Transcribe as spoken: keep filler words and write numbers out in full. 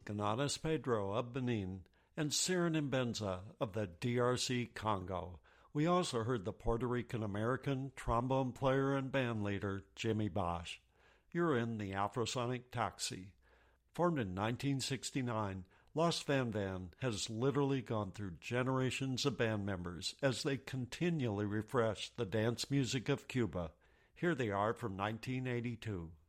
Gananes Pedro of Benin, and Siren Mbenza of the D R C Congo. We also heard the Puerto Rican-American trombone player and bandleader Jimmy Bosch. You're in the Afrosonic Taxi. Formed in nineteen sixty-nine, Los Van Van has literally gone through generations of band members as they continually refresh the dance music of Cuba. Here they are from nineteen eighty-two.